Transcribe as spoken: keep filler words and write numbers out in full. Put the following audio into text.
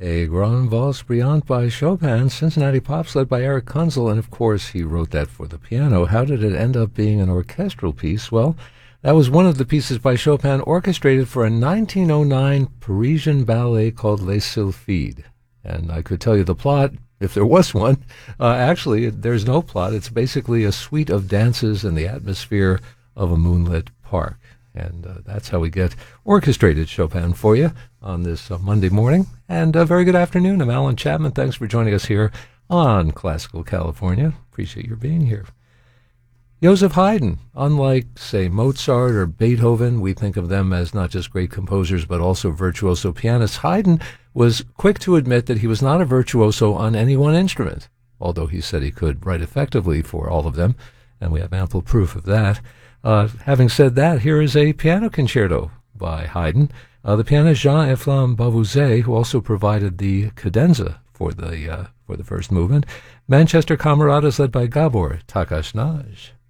A Grand Valse Brillante by Chopin, Cincinnati Pops led by Eric Kunzel, and of course he wrote that for the piano. How did it end up being an orchestral piece? Well, that was one of the pieces by Chopin orchestrated for a nineteen oh nine Parisian ballet called Les Sylphides. And I could tell you the plot, if there was one. Uh, actually, there's no plot. It's basically a suite of dances in the atmosphere of a moonlit park. And uh, that's how we get orchestrated Chopin for you on this uh, Monday morning. And a uh, very good afternoon. I'm Alan Chapman. Thanks for joining us here on Classical California. Appreciate your being here. Joseph Haydn, unlike, say, Mozart or Beethoven, we think of them as not just great composers but also virtuoso pianists. Haydn was quick to admit that he was not a virtuoso on any one instrument, although he said he could write effectively for all of them, and we have ample proof of that. Uh, having said that, here is a piano concerto by Haydn. Uh, the pianist Jean-Eflamme Bavouzet, who also provided the cadenza for the uh, for the first movement. Manchester Camaradas led by Gabor Takashnaj.